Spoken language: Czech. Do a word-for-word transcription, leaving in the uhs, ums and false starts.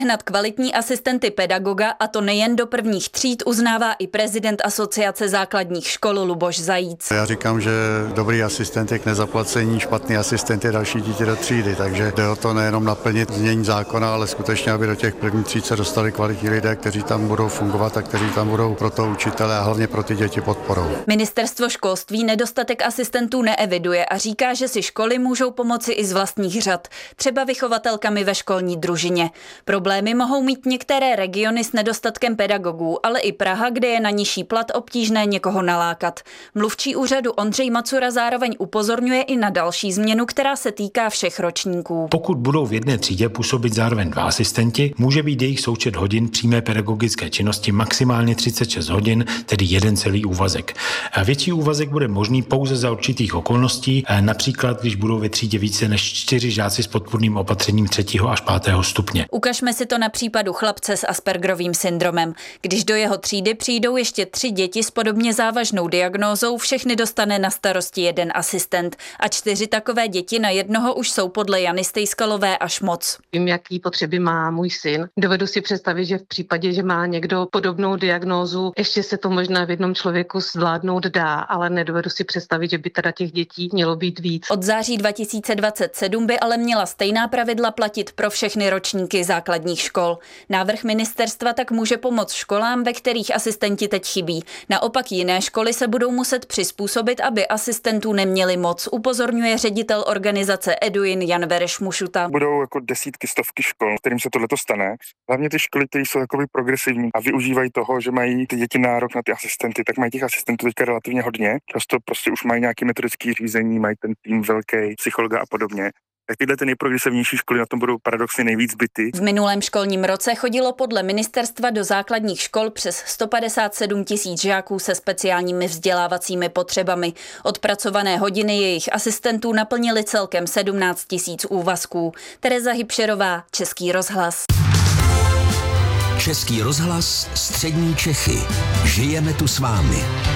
Hnat kvalitní asistenty pedagoga, a to nejen do prvních tříd, uznává i prezident Asociace základních škol Luboš Zajíc. Já říkám, že dobrý asistent je k nezaplacení, špatný asistent je další dítě do třídy, takže jde o to nejenom naplnit znění zákona, ale skutečně, aby do těch prvních tříd se dostali kvalitní lidé, kteří tam budou fungovat a kteří tam budou pro to učitele a hlavně pro ty děti podporou. Ministerstvo školství nedostatek asistentů neeviduje a říká, že si školy můžou pomoci i z vlastních řad, třeba vychovatelkami ve školní družině. Problémy mohou mít některé regiony s nedostatkem pedagogů, ale i Praha, kde je na nižší plat obtížné někoho nalákat. Mluvčí úřadu Ondřej Macura zároveň upozorňuje i na další změnu, která se týká všech ročníků. Pokud budou v jedné třídě působit zároveň dva asistenti, může být jejich součet hodin přímé pedagogické činnosti maximálně třicet šest hodin, tedy jeden celý úvazek. A větší úvazek bude možný pouze za určitých okolností, například když budou ve třídě více než čtyři žáci s podpůrným opatřením třetího až pátého stupně. Ukažme si to na případu chlapce s Aspergerovým syndromem. Když do jeho třídy přijdou ještě tři děti s podobně závažnou diagnózou, všechny dostane na starosti jeden asistent a čtyři takové děti na jednoho už jsou podle Jany Stejskalové až moc. Vím, jaký potřeby má můj syn. Dovedu si představit, že v případě, že má někdo podobnou diagnózu, ještě se to možná v jednom člověku zvládnout dá, ale nedovedu si představit, že by teda těch dětí mělo být víc. Od září dva tisíce dvacet sedm by ale měla stejná pravidla platit pro všechny ročníky základních škol. Návrh ministerstva tak může pomoct školám, ve kterých asistenti teď chybí. Naopak jiné školy se budou muset přizpůsobit, aby asistentů neměli moc, upozorňuje ředitel organizace Eduin Jan Vereš Mušuta. Budou jako desítky, stovky škol, kterým se tohleto stane. Hlavně ty školy, které jsou takový progresivní a využívají toho, že mají ty děti nárok na ty asistenty, tak mají těch asistentů teďka relativně hodně. Často prostě už mají nějaké metodické řízení, mají ten tým velký, psychologa a podobně. Tak tyhle ty nejprogresivnější školy na tom budou paradoxně nejvíc bity. V minulém školním roce chodilo podle ministerstva do základních škol přes sto padesát sedm tisíc žáků se speciálními vzdělávacími potřebami. Odpracované hodiny jejich asistentů naplnili celkem sedmnáct tisíc úvazků. Tereza Hybšerová, Český rozhlas. Český rozhlas, střední Čechy. Žijeme tu s vámi.